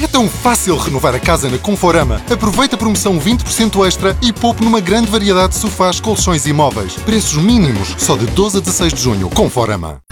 É tão fácil renovar a casa na Conforama. Aproveita a promoção 20% extra e poupe numa grande variedade de sofás, colchões e móveis. Preços mínimos, só de 12 a 16 de junho. Conforama.